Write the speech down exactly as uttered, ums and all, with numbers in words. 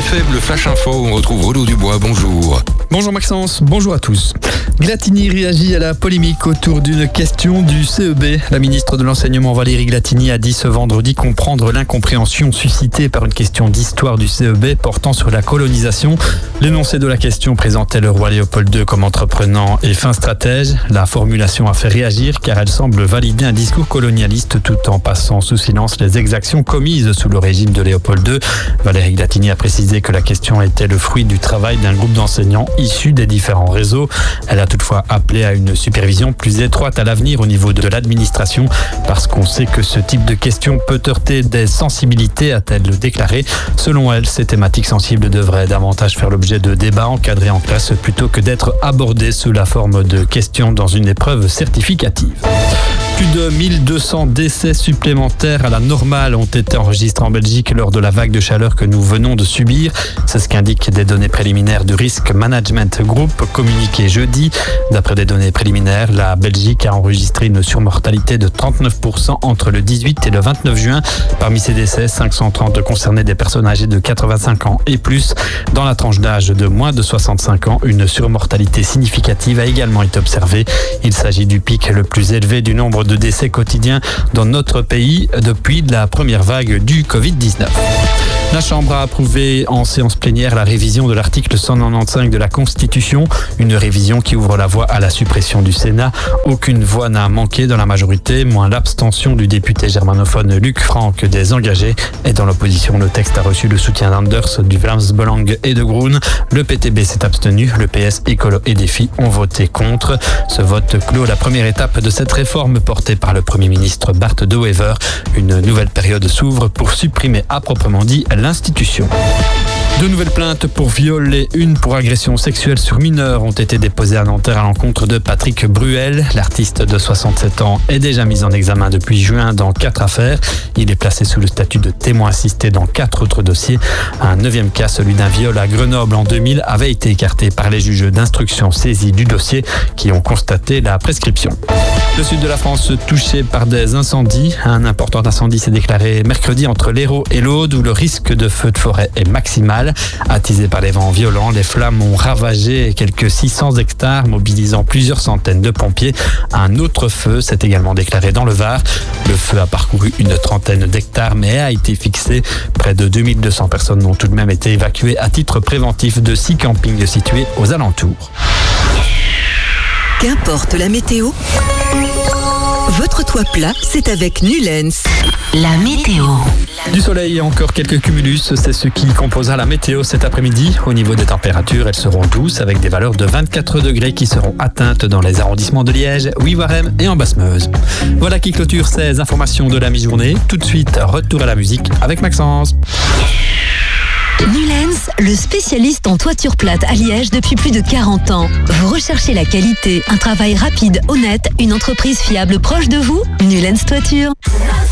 Web, le Flash Info, on retrouve Renaud Dubois, bonjour. Bonjour Maxence, bonjour à tous. Glatini réagit à la polémique autour d'une question du C E B. La ministre de l'Enseignement Valérie Glatini a dit ce vendredi comprendre l'incompréhension suscitée par une question d'histoire du C E B portant sur la colonisation. L'énoncé de la question présentait le roi Léopold deux comme entreprenant et fin stratège. La formulation a fait réagir car elle semble valider un discours colonialiste tout en passant sous silence les exactions commises sous le régime de Léopold deux. Valérie Glatini a précisé que la question était le fruit du travail d'un groupe d'enseignants issus des différents réseaux. Elle a toutefois appelé à une supervision plus étroite à l'avenir au niveau de l'administration parce qu'on sait que ce type de question peut heurter des sensibilités, a-t-elle déclaré. Selon elle, ces thématiques sensibles devraient davantage faire l'objet de débats encadrés en classe plutôt que d'être abordées sous la forme de questions dans une épreuve certificative. Plus de mille deux cents décès supplémentaires à la normale ont été enregistrés en Belgique lors de la vague de chaleur que nous venons de subir. C'est ce qu'indiquent des données préliminaires du Risk Management Group communiquées jeudi. D'après des données préliminaires, la Belgique a enregistré une surmortalité de trente-neuf pour cent entre le dix-huit et le vingt-neuf juin. Parmi ces décès, cinq cent trente concernaient des personnes âgées de quatre-vingt-cinq ans et plus. Dans la tranche d'âge de moins de soixante-cinq ans, une surmortalité significative a également été observée. Il s'agit du pic le plus élevé du nombre de de décès quotidiens dans notre pays depuis la première vague du covid dix-neuf. La Chambre a approuvé en séance plénière la révision de l'article cent quatre-vingt-quinze de la Constitution, une révision qui ouvre la voie à la suppression du Sénat. Aucune voix n'a manqué dans la majorité, moins l'abstention du député germanophone Luc Frank des engagés. Et dans l'opposition, le texte a reçu le soutien d'Anders, du Vlaams-Belang et de Groen. Le P T B s'est abstenu, le P S, Écolo et Défi ont voté contre. Ce vote clôt la première étape de cette réforme portée par le Premier ministre Bart De Wever. Une nouvelle période s'ouvre pour supprimer à proprement dit l'institution. Deux nouvelles plaintes pour viol et une pour agression sexuelle sur mineurs ont été déposées à Nanterre à l'encontre de Patrick Bruel. L'artiste de soixante-sept ans est déjà mis en examen depuis juin dans quatre affaires. Il est placé sous le statut de témoin assisté dans quatre autres dossiers. Un neuvième cas, celui d'un viol à Grenoble en deux mille, avait été écarté par les juges d'instruction saisis du dossier qui ont constaté la prescription. Le sud de la France touché par des incendies. Un important incendie s'est déclaré mercredi entre l'Hérault et l'Aude où le risque de feu de forêt est maximal. Attisés par les vents violents, les flammes ont ravagé quelques six cents hectares, mobilisant plusieurs centaines de pompiers. Un autre feu s'est également déclaré dans le Var. Le feu a parcouru une trentaine d'hectares mais a été fixé. Près de deux mille deux cents personnes ont tout de même été évacuées à titre préventif de six campings situés aux alentours. Qu'importe la météo, votre toit plat, c'est avec Nulens. La météo. Du soleil et encore quelques cumulus, c'est ce qui composera la météo cet après-midi. Au niveau des températures, elles seront douces avec des valeurs de vingt-quatre degrés qui seront atteintes dans les arrondissements de Liège, Ouivarem et en Basse-Meuse. Voilà qui clôture ces informations de la mi-journée. Tout de suite, retour à la musique avec Maxence. Nulens, le spécialiste en toiture plate à Liège depuis plus de quarante ans. Vous recherchez la qualité, un travail rapide, honnête, une entreprise fiable proche de vous? Nulens Toiture.